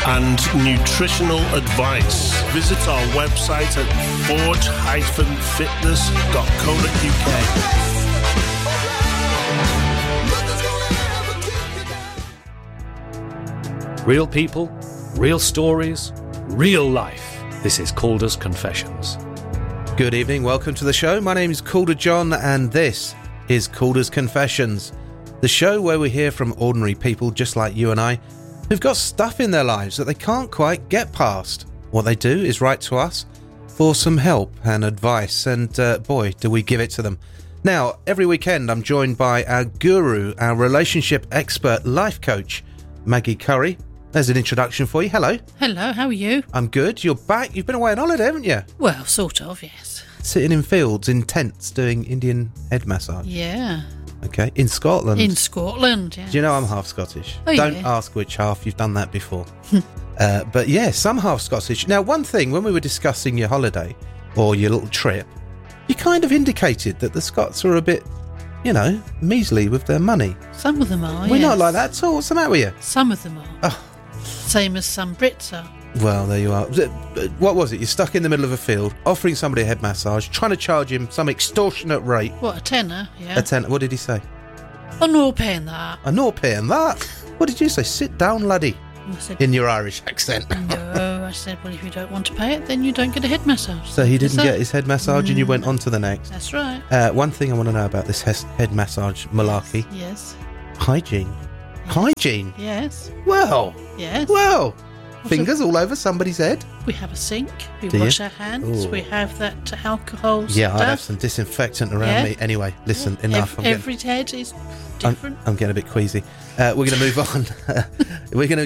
and nutritional advice. Visit our website at forge-fitness.co.uk. Real people, real stories, real life. This is Calder's Confessions. Good evening, welcome to the show. My name is Calder John and this is Calder's Confessions, the show where we hear from ordinary people just like you and I who've got stuff in their lives that they can't quite get past. What they do is write to us for some help and advice, and boy, do we give it to them. Now, every weekend I'm joined by our guru, our relationship expert life coach, Maggie Curry. There's an introduction for you. Hello. Hello, how are you? I'm good. You're back. You've been away on holiday, haven't you? Well, sort of, yes. Sitting in fields, in tents, doing Indian head massage. Yeah. Okay, in Scotland. In Scotland, yeah. Do you know I'm half Scottish? Oh, Don't yeah. ask which half, you've done that before. But yeah, some half Scottish. Now, one thing, when we were discussing your holiday, or your little trip, you kind of indicated that the Scots are a bit, you know, measly with their money. Some of them are, We're yes. not like that at all. What's the matter with you? Some of them are. Oh. Same as some Brits are. Well, there you are. What was it? You're stuck in the middle of a field, offering somebody a head massage, trying to charge him some extortionate rate. What, a tenner? Yeah. A tenner. What did he say? I'm not paying that. I'm not paying that. What did you say? Sit down, laddie. I said, In your Irish accent. no. I said, well, if you don't want to pay it, then you don't get a head massage. So he didn't So- get his head massage and you went on to the next. That's right. One thing I want to know about this head massage malarkey. Yes. Hygiene. Hygiene? Yes. Well. Yes. Well. Fingers all over somebody's head. We have a sink. We Do you? wash our hands. Ooh. We have that alcohol Yeah, stuff. I'd have some disinfectant around Yeah. me. Anyway, listen, enough. Every head is different. I'm getting a bit queasy. We're going to move on. we're going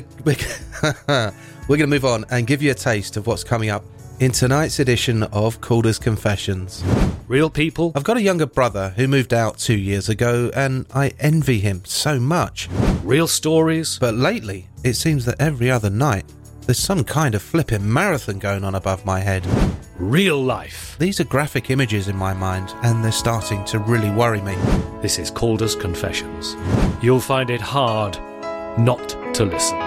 to move on and give you a taste of what's coming up in tonight's edition of Calder's Confessions. Real people, I've got a younger brother who moved out 2 years ago, and I envy him so much. real stories, But lately, it seems that every other night, there's some kind of flipping marathon going on above my head. real life. These are graphic images in my mind, and they're starting to really worry me. This is Calder's Confessions. You'll find it hard not to listen.